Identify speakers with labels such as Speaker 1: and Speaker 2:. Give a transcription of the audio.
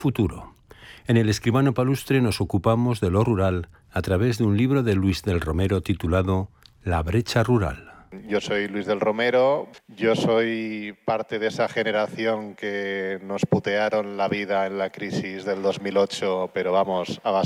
Speaker 1: Futuro. En El Escribano Palustre nos ocupamos de lo rural a través de un libro de Luis del Romero titulado La brecha rural.
Speaker 2: Yo soy Luis del Romero, yo soy parte de esa generación que nos putearon la vida en la crisis del 2008, pero vamos, a base